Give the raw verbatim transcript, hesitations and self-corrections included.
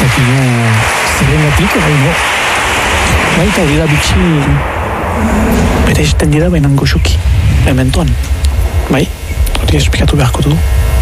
dakinu zerrengatik, baina baita hori da bitxi bere esten dira baina goxuki, ementuan, bai? Hori esplikatu beharko du.